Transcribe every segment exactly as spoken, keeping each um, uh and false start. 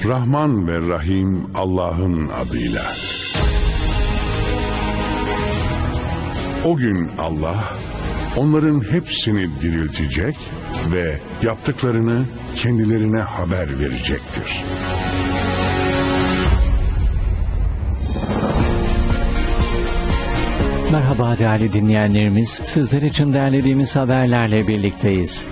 Rahman ve Rahim Allah'ın adıyla. O gün Allah onların hepsini diriltecek ve yaptıklarını kendilerine haber verecektir. Merhaba değerli dinleyenlerimiz, sizler için derlediğimiz haberlerle birlikteyiz.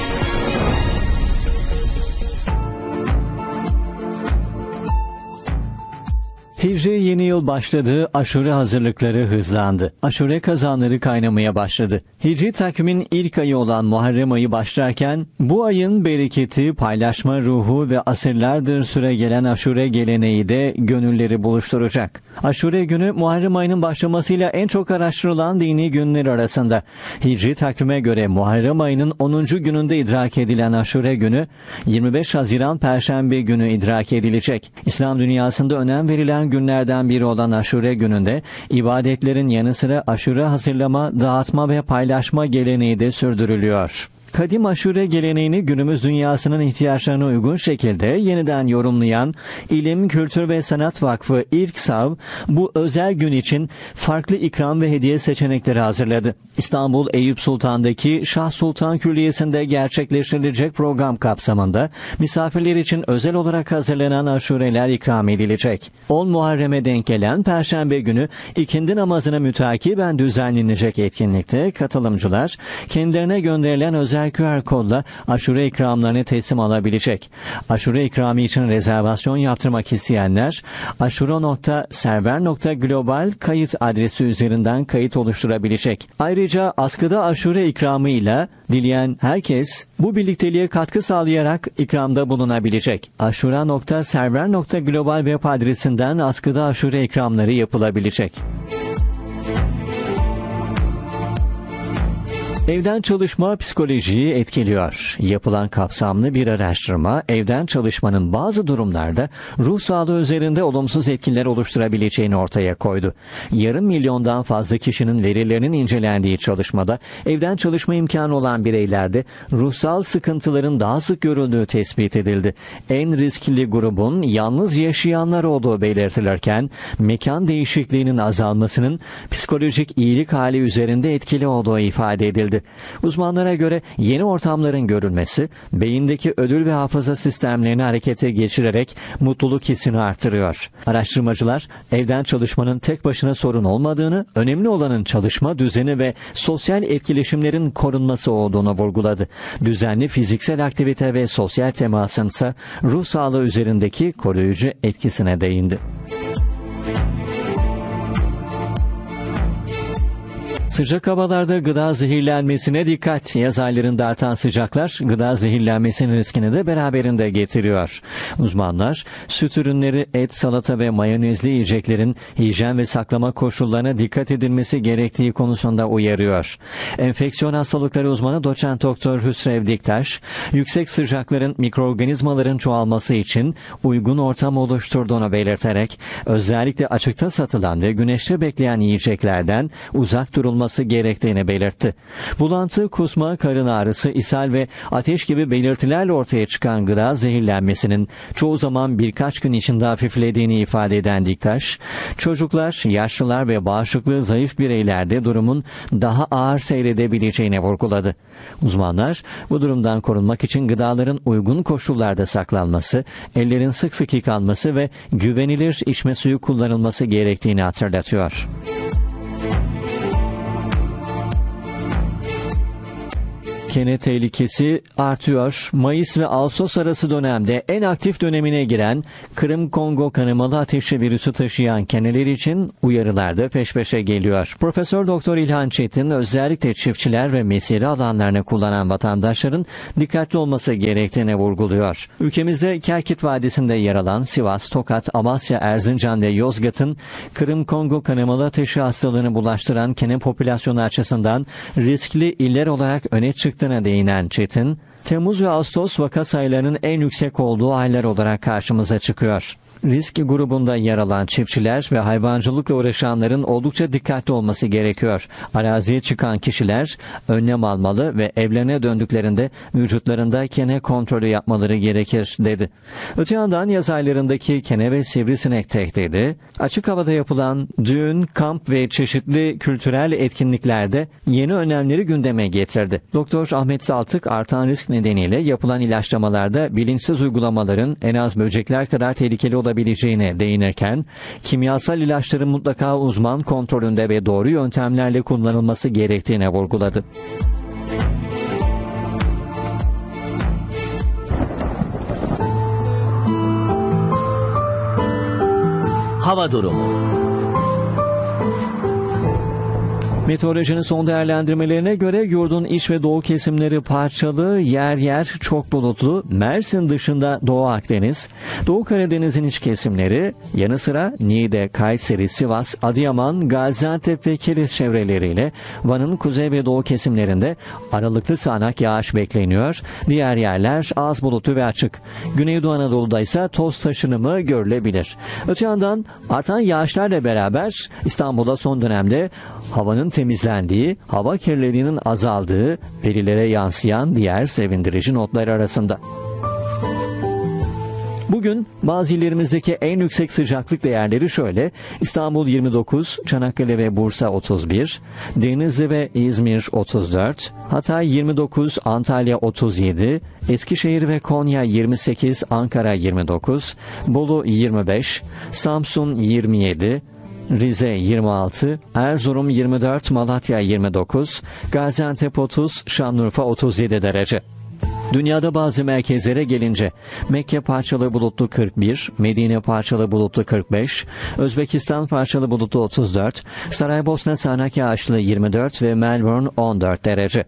Hicri yeni yıl başladı, aşure hazırlıkları hızlandı. Aşure kazanları kaynamaya başladı. Hicri takvimin ilk ayı olan Muharrem ayı başlarken, bu ayın bereketi, paylaşma ruhu ve asırlardır süregelen aşure geleneği de gönülleri buluşturacak. Aşure günü Muharrem ayının başlamasıyla en çok araştırılan dini günler arasında. Hicri takvime göre Muharrem ayının onuncu gününde idrak edilen aşure günü, yirmi beş Haziran Perşembe günü idrak edilecek. İslam dünyasında önem verilen günlerden biri olan aşure gününde ibadetlerin yanı sıra aşure hazırlama, dağıtma ve paylaşma geleneği de sürdürülüyor. Kadim aşure geleneğini günümüz dünyasının ihtiyaçlarına uygun şekilde yeniden yorumlayan İlim, Kültür ve Sanat Vakfı İRKSAV, bu özel gün için farklı ikram ve hediye seçenekleri hazırladı. İstanbul Eyüp Sultan'daki Şah Sultan Külliyesi'nde gerçekleştirilecek program kapsamında misafirler için özel olarak hazırlanan aşureler ikram edilecek. on Muharrem'e denk gelen Perşembe günü ikindi namazına mütakiben düzenlenecek etkinlikte katılımcılar kendilerine gönderilen özel Q R kodla aşure ikramlarını teslim alabilecek. Aşure ikramı için rezervasyon yaptırmak isteyenler aşure nokta server nokta global kayıt adresi üzerinden kayıt oluşturabilecek. Ayrıca askıda aşure ikramı ile dileyen herkes bu birlikteliğe katkı sağlayarak ikramda bulunabilecek. aşure nokta server nokta global web adresinden askıda aşure ikramları yapılabilecek. Evden çalışma psikolojiyi etkiliyor. Yapılan kapsamlı bir araştırma, evden çalışmanın bazı durumlarda ruh sağlığı üzerinde olumsuz etkiler oluşturabileceğini ortaya koydu. Yarım milyondan fazla kişinin verilerinin incelendiği çalışmada, evden çalışma imkanı olan bireylerde ruhsal sıkıntıların daha sık görüldüğü tespit edildi. En riskli grubun yalnız yaşayanlar olduğu belirtilirken, mekan değişikliğinin azalmasının psikolojik iyilik hali üzerinde etkili olduğu ifade edildi. Uzmanlara göre yeni ortamların görülmesi, beyindeki ödül ve hafıza sistemlerini harekete geçirerek mutluluk hissini artırıyor. Araştırmacılar, evden çalışmanın tek başına sorun olmadığını, önemli olanın çalışma düzeni ve sosyal etkileşimlerin korunması olduğunu vurguladı. Düzenli fiziksel aktivite ve sosyal temasın ise ruh sağlığı üzerindeki koruyucu etkisine değindi. Sıcak havalarda gıda zehirlenmesine dikkat. Yaz aylarında artan sıcaklar gıda zehirlenmesinin riskini de beraberinde getiriyor. Uzmanlar, süt ürünleri, et, salata ve mayonezli yiyeceklerin hijyen ve saklama koşullarına dikkat edilmesi gerektiği konusunda uyarıyor. Enfeksiyon hastalıkları uzmanı doçent doktor Hüsrev Diktaş, yüksek sıcakların mikroorganizmaların çoğalması için uygun ortam oluşturduğunu belirterek, özellikle açıkta satılan ve güneşte bekleyen yiyeceklerden uzak durulması gerektiğini belirtti. Bulantı, kusma, karın ağrısı, ishal ve ateş gibi belirtilerle ortaya çıkan gıda zehirlenmesinin çoğu zaman birkaç gün içinde hafiflediğini ifade eden Diktaş, çocuklar, yaşlılar ve bağışıklığı zayıf bireylerde durumun daha ağır seyredebileceğini vurguladı. Uzmanlar, bu durumdan korunmak için gıdaların uygun koşullarda saklanması, ellerin sık sık yıkanması ve güvenilir içme suyu kullanılması gerektiğini hatırlatıyor. Kene tehlikesi artıyor. Mayıs ve Ağustos arası dönemde en aktif dönemine giren Kırım-Kongo kanamalı ateşli virüsü taşıyan keneler için uyarılar da peş peşe geliyor. Profesör Doktor İlhan Çetin özellikle çiftçiler ve mesire alanlarını kullanan vatandaşların dikkatli olması gerektiğini vurguluyor. Ülkemizde Kerkit Vadisi'nde yer alan Sivas, Tokat, Amasya, Erzincan ve Yozgat'ın Kırım-Kongo kanamalı ateşi hastalığını bulaştıran kene popülasyonu açısından riskli iller olarak öne çıktığına değinen Çetin, Temmuz ve Ağustos vaka sayılarının en yüksek olduğu aylar olarak karşımıza çıkıyor. Risk grubunda yer alan çiftçiler ve hayvancılıkla uğraşanların oldukça dikkatli olması gerekiyor. Araziye çıkan kişiler önlem almalı ve evlerine döndüklerinde vücutlarında kene kontrolü yapmaları gerekir, dedi. Öte yandan yaz aylarındaki kene ve sivrisinek tehdidi, açık havada yapılan düğün, kamp ve çeşitli kültürel etkinliklerde yeni önlemleri gündeme getirdi. Doktor Ahmet Saltık, artan risk nedeniyle yapılan ilaçlamalarda bilinçsiz uygulamaların en az böcekler kadar tehlikeli olabileceğine değinirken, kimyasal ilaçların mutlaka uzman kontrolünde ve doğru yöntemlerle kullanılması gerektiğine vurguladı. Hava durumu. Meteorolojinin son değerlendirmelerine göre yurdun iç ve doğu kesimleri parçalı, yer yer çok bulutlu, Mersin dışında Doğu Akdeniz, Doğu Karadeniz'in iç kesimleri, yanı sıra Niğde, Kayseri, Sivas, Adıyaman, Gaziantep ve Kilis çevreleriyle Van'ın kuzey ve doğu kesimlerinde aralıklı sağanak yağış bekleniyor. Diğer yerler az bulutlu ve açık. Güneydoğu Anadolu'da ise toz taşınımı görülebilir. Öte yandan artan yağışlarla beraber İstanbul'da son dönemde havanın temizlendiği, hava kirliliğinin azaldığı verilere yansıyan diğer sevindirici notlar arasında. Bugün bazı illerimizdeki en yüksek sıcaklık değerleri şöyle: İstanbul yirmi dokuz, Çanakkale ve Bursa otuz bir, Denizli ve İzmir otuz dört, Hatay yirmi dokuz, Antalya otuz yedi, Eskişehir ve Konya yirmi sekiz, Ankara yirmi dokuz, Bolu yirmi beş, Samsun yirmi yedi, Rize yirmi altı, Erzurum yirmi dört, Malatya yirmi dokuz, Gaziantep otuz, Şanlıurfa otuz yedi derece. Dünyada bazı merkezlere gelince Mekke parçalı bulutlu kırk bir, Medine parçalı bulutlu kırk beş, Özbekistan parçalı bulutlu otuz dört, Saraybosna sağanak yağışlı yirmi dört ve Melbourne on dört derece.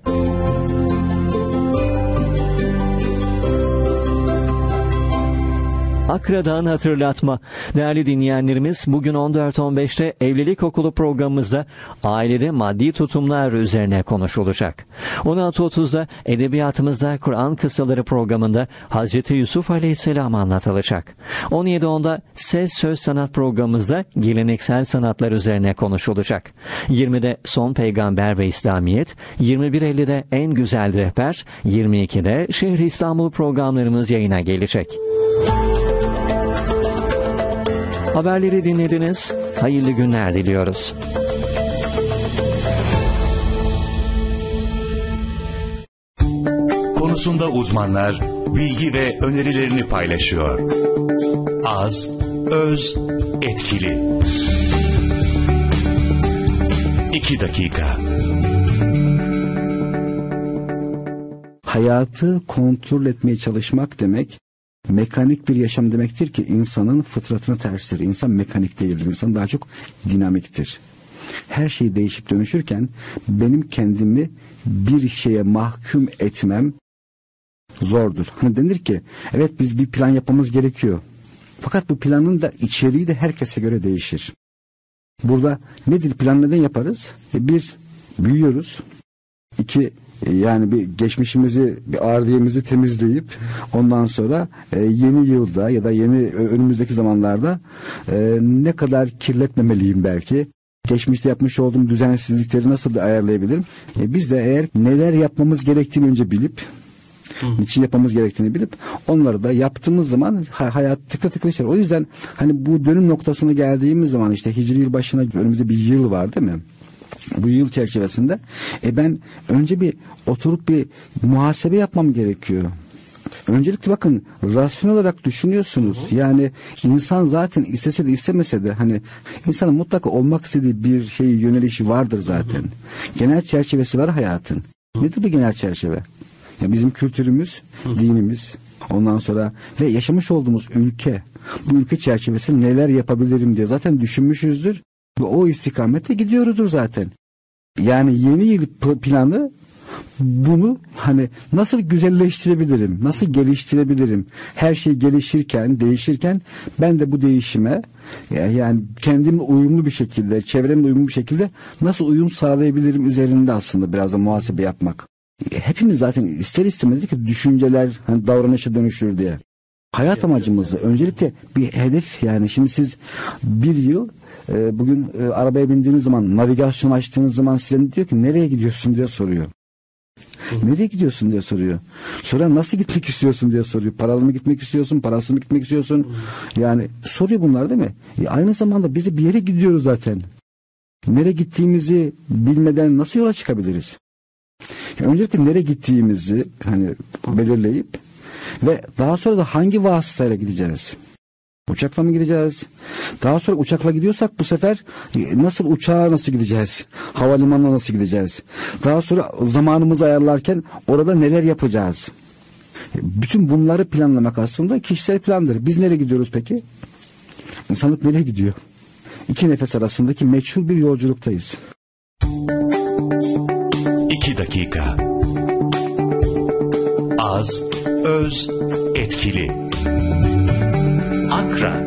Akra'dan hatırlatma. Değerli dinleyenlerimiz, bugün on dört on beşte Evlilik Okulu programımızda ailede maddi tutumlar üzerine konuşulacak. on altı otuzda Edebiyatımızda Kur'an Kıssaları programında Hazreti Yusuf Aleyhisselam anlatılacak. on yedi onda Ses Söz Sanat programımızda geleneksel sanatlar üzerine konuşulacak. yirmide Son Peygamber ve İslamiyet, yirmi bir ellide En Güzel Rehber, yirmi ikide Şehri İstanbul programlarımız yayına gelecek. Haberleri dinlediniz. Hayırlı günler diliyoruz. Konusunda uzmanlar bilgi ve önerilerini paylaşıyor. Az, öz, etkili. İki dakika. Hayatı kontrol etmeye çalışmak demek, mekanik bir yaşam demektir ki insanın fıtratına terstir. İnsan mekanik değildir. İnsan daha çok dinamiktir. Her şey değişip dönüşürken benim kendimi bir şeye mahkum etmem zordur. Hani denir ki evet biz bir plan yapmamız gerekiyor. Fakat bu planın da içeriği de herkese göre değişir. Burada nedir plan, neden yaparız? E bir, büyüyoruz. İki, yani bir geçmişimizi, bir ardiyemizi temizleyip ondan sonra e, yeni yılda ya da yeni önümüzdeki zamanlarda e, ne kadar kirletmemeliyim belki. Geçmişte yapmış olduğum düzensizlikleri nasıl da ayarlayabilirim? E, biz de eğer neler yapmamız gerektiğini önce bilip, Hı. niçin yapmamız gerektiğini bilip onları da yaptığımız zaman hayat tıkır tıkır işler. O yüzden hani bu dönüm noktasına geldiğimiz zaman işte Hicri yıl başına önümüzde bir yıl var değil mi? Bu yıl çerçevesinde e ben önce bir oturup bir muhasebe yapmam gerekiyor. Öncelikle bakın, rasyonel olarak düşünüyorsunuz. Hı hı. Yani insan zaten istese de istemese de hani insanın mutlaka olmak istediği bir şey, yönelişi vardır zaten. Hı hı. Genel çerçevesi var hayatın. Hı. Nedir bu genel çerçeve? Ya bizim kültürümüz, hı. dinimiz, ondan sonra ve yaşamış olduğumuz ülke. Bu ülke çerçevesinde neler yapabilirim diye zaten düşünmüşüzdür. Ve o istikamete gidiyoruzdur zaten. Yani yeni yıl planı bunu hani nasıl güzelleştirebilirim, nasıl geliştirebilirim? Her şey gelişirken, değişirken ben de bu değişime yani kendimle uyumlu bir şekilde, çevremle uyumlu bir şekilde nasıl uyum sağlayabilirim üzerinde aslında biraz da muhasebe yapmak. Hepimiz zaten ister istemez ki düşünceler hani davranışa dönüşür diye. Hayat amacımızı öncelikle bir hedef, yani şimdi siz bir yıl e, bugün e, arabaya bindiğiniz zaman, navigasyon açtığınız zaman size diyor ki nereye gidiyorsun diye soruyor. Nereye gidiyorsun diye soruyor. Sonra nasıl gitmek istiyorsun diye soruyor. Paralı mı gitmek istiyorsun, parasız mı gitmek istiyorsun? Yani soruyor bunlar değil mi? E, aynı zamanda biz de bir yere gidiyoruz zaten. Nereye gittiğimizi bilmeden nasıl yola çıkabiliriz? Yani öncelikle nereye gittiğimizi hani belirleyip ve daha sonra da hangi vasıtayla gideceğiz? Uçakla mı gideceğiz? Daha sonra uçakla gidiyorsak bu sefer nasıl uçağa nasıl gideceğiz? Havalimanına nasıl gideceğiz? Daha sonra zamanımızı ayarlarken orada neler yapacağız? Bütün bunları planlamak aslında kişisel plandır. Biz nereye gidiyoruz peki? İnsanlık nereye gidiyor? İki nefes arasındaki meçhul bir yolculuktayız. İki dakika. Az, öz, etkili. Akra